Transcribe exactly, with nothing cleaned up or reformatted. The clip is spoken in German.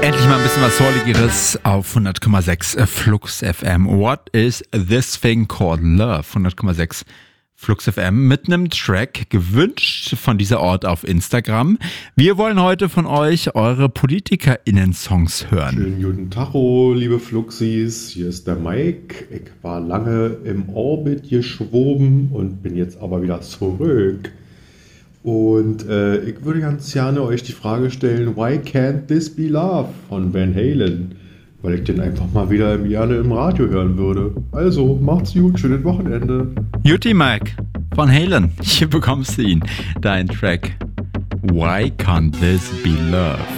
Endlich mal ein bisschen was Souligeres auf hundert Komma sechs Flux F M. What is this thing called love? hundert Komma sechs Flux F M mit einem Track, gewünscht von dieser Ort auf Instagram. Wir wollen heute von euch eure PolitikerInnen-Songs hören. Schönen guten Tag, oh, liebe Fluxis. Hier ist der Mike. Ich war lange im Orbit geschwoben und bin jetzt aber wieder zurück. Und äh, ich würde ganz gerne euch die Frage stellen, why can't this be love von Van Halen? Weil ich den einfach mal wieder gerne im Radio hören würde. Also, macht's gut, schönes Wochenende. Juti Mike von Halen, hier bekommst du ihn, dein Track. Why can't this be love?